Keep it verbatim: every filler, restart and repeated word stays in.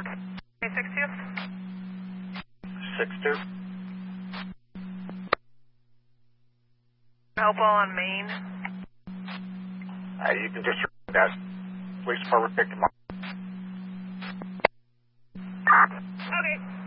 Okay, six two. six two. Help all on Main. Uh, you can just that. Police department picked him up. Okay.